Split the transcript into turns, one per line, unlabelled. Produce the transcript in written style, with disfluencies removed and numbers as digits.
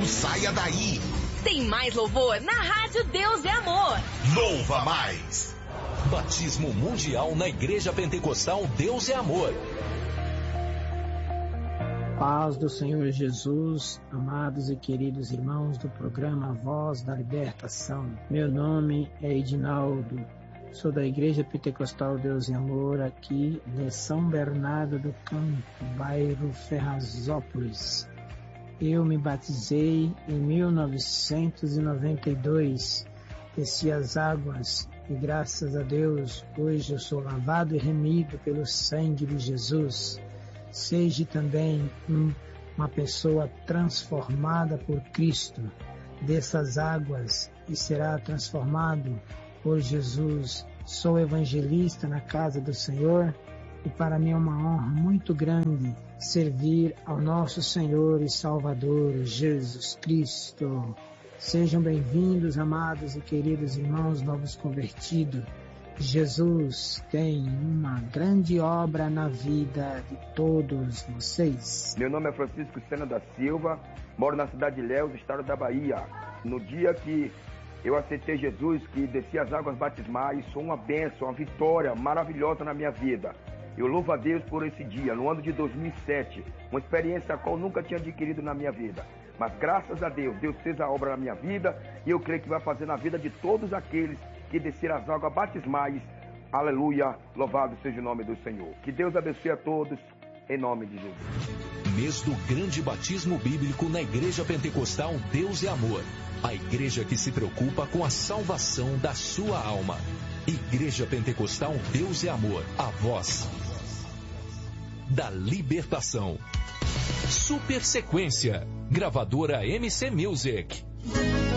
Não saia daí.
Tem mais louvor na Rádio Deus é Amor.
Louva mais.
Batismo mundial na Igreja Pentecostal Deus é Amor.
Paz do Senhor Jesus, amados e queridos irmãos do programa Voz da Libertação. Meu nome é Edinaldo, sou da Igreja Pentecostal Deus e Amor aqui de São Bernardo do Campo, bairro Ferrazópolis. Eu me batizei em 1992, desci as águas e graças a Deus hoje eu sou lavado e remido pelo sangue de Jesus. Seja também uma pessoa transformada por Cristo dessas águas e será transformado por Jesus. Sou evangelista na casa do Senhor e para mim é uma honra muito grande servir ao nosso Senhor e Salvador Jesus Cristo. Sejam bem-vindos, amados e queridos irmãos novos convertidos. Jesus tem uma grande obra na vida de todos vocês.
Meu nome é Francisco Sena da Silva, moro na cidade de Ilhéus, estado da Bahia. No dia que eu aceitei Jesus, que desci as águas batismais, foi uma bênção, uma vitória maravilhosa na minha vida. Eu louvo a Deus por esse dia, no ano de 2007, uma experiência a qual eu nunca tinha adquirido na minha vida. Mas graças a Deus, Deus fez a obra na minha vida e eu creio que vai fazer na vida de todos aqueles que desceram as águas batismais. Aleluia, louvado seja o nome do Senhor. Que Deus abençoe a todos, em nome de Jesus.
Mês do grande batismo bíblico na Igreja Pentecostal Deus é Amor. A igreja que se preocupa com a salvação da sua alma. Igreja Pentecostal Deus é Amor, a voz da libertação. Super Sequência, gravadora MC Music.